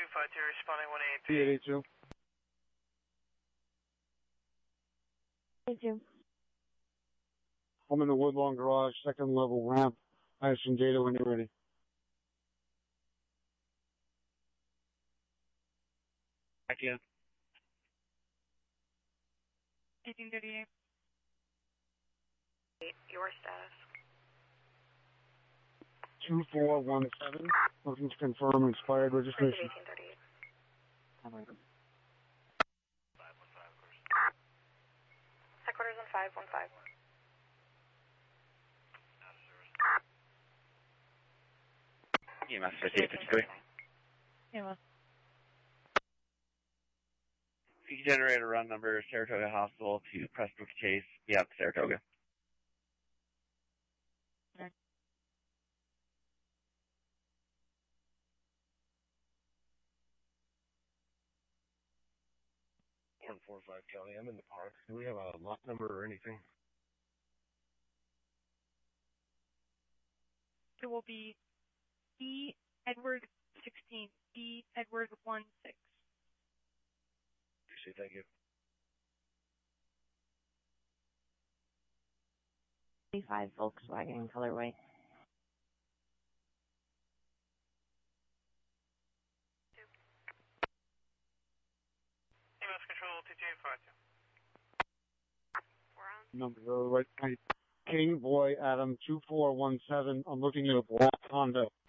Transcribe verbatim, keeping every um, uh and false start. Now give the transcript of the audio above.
two five two, responding one eight T three. eight two. Thank you. I'm in the Woodlawn Garage, second level ramp. I have some data when you're ready. Back in. eighteen thirty-eight. Your status. two four one seven. Looking to confirm expired registration. eighteen thirty-eight. Headquarters on five one five. E M S fifty-eight fifty-three. Yeah, well. If you can generate a run number, Saratoga Hospital to Prestbrook Chase. Yep, Saratoga. Okay. one four five County, I'm in the park. Do we have a lot number or anything? It will be E Edward sixteen. E Edward one six. Appreciate, thank you. five Volkswagen colorway. E M S control two two five two. Number right. King Boy Adam two four one seven. I'm looking at a black Honda.